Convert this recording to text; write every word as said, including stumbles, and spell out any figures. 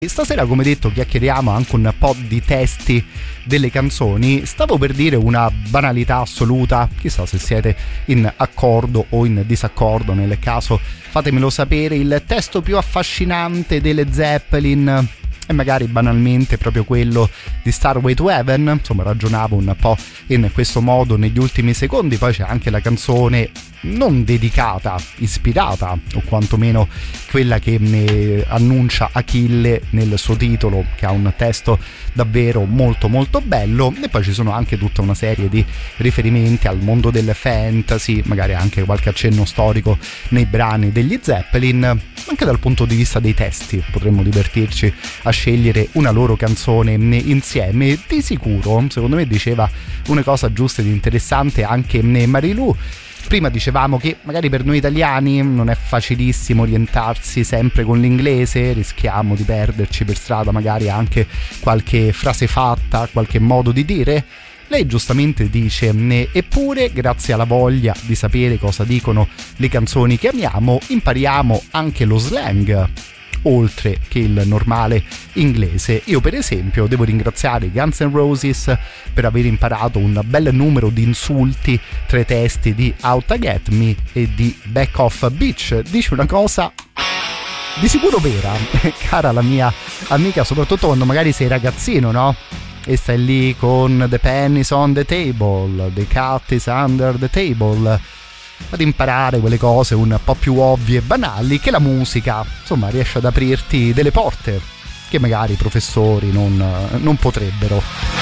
Stasera, come detto, chiacchieriamo anche un po' di testi delle canzoni. Stavo per dire una banalità assoluta, chissà se siete in accordo o in disaccordo, nel caso fatemelo sapere. Il testo più affascinante delle Zeppelin e magari banalmente proprio quello di Starway to Heaven. Insomma, ragionavo un po' in questo modo negli ultimi secondi. Poi c'è anche la canzone non dedicata, ispirata, o quantomeno quella che ne annuncia Achille nel suo titolo, che ha un testo davvero molto molto bello. E poi ci sono anche tutta una serie di riferimenti al mondo del fantasy, magari anche qualche accenno storico nei brani degli Zeppelin. Anche dal punto di vista dei testi potremmo divertirci a scegliere una loro canzone insieme. Di sicuro, secondo me, diceva una cosa giusta ed interessante anche Marilu. Prima dicevamo che magari per noi italiani non è facilissimo orientarsi sempre con l'inglese, rischiamo di perderci per strada magari anche qualche frase fatta, qualche modo di dire. Lei giustamente dice: eppure, grazie alla voglia di sapere cosa dicono le canzoni che amiamo, impariamo anche lo slang, oltre che il normale inglese. Io per esempio devo ringraziare i Guns N' Roses per aver imparato un bel numero di insulti tra i testi di Out to Get Me e di Back Off Beach. Dice una cosa di sicuro vera, cara la mia amica, soprattutto quando magari sei ragazzino, no? E stai lì con The pennies on the table, the cat is under the table, ad imparare quelle cose un po' più ovvie e banali, che la musica insomma riesce ad aprirti delle porte che magari i professori non, non potrebbero.